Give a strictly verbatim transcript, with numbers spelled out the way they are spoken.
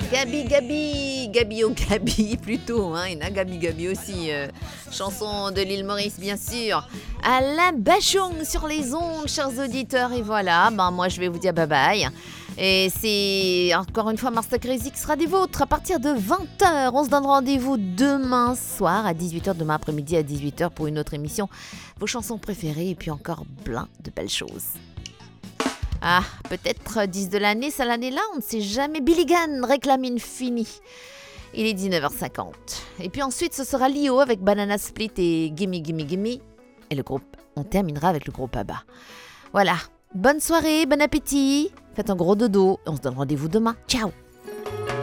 Gabi, Gabi, Gabi au Gabi plutôt, hein, il y en a Gabi, Gabi aussi, euh, chanson de l'île Maurice bien sûr. Alain Bachung sur les ondes, chers auditeurs, et voilà, ben moi je vais vous dire bye bye. Et c'est encore une fois Master Crazy qui sera des vôtres à partir de vingt heures. On se donne rendez-vous demain soir à dix-huit heures, demain après-midi à dix-huit heures pour une autre émission. Vos chansons préférées et puis encore plein de belles choses. Ah, peut-être dix de l'année, ça l'année-là, on ne sait jamais. Billy Gunn réclame une finie. Il est dix-neuf heures cinquante. Et puis ensuite, ce sera Lio avec Banana Split et Gimme Gimme Gimme. Et le groupe, on terminera avec le groupe ABBA. Voilà, bonne soirée, bon appétit. Faites un gros dodo. On se donne rendez-vous demain. Ciao.